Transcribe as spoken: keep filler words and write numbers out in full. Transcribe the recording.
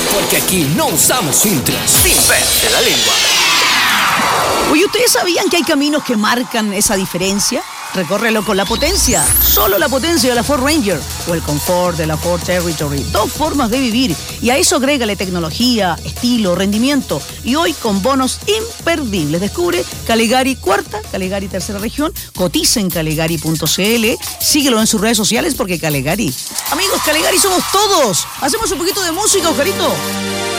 Porque aquí no usamos filtros. Sin pelos en la lengua. Oye, ¿ustedes sabían que hay caminos que marcan esa diferencia? Recórrelo con la potencia, solo la potencia de la Ford Ranger o el confort de la Ford Territory. Dos formas de vivir y a eso agrégale tecnología, estilo, rendimiento. Y hoy con bonos imperdibles. Descubre Caligari Cuarta, Caligari Tercera Región. Cotiza en caligari punto c l. Síguelo en sus redes sociales porque Caligari. Amigos, Caligari somos todos. Hacemos un poquito de música, Ojarito.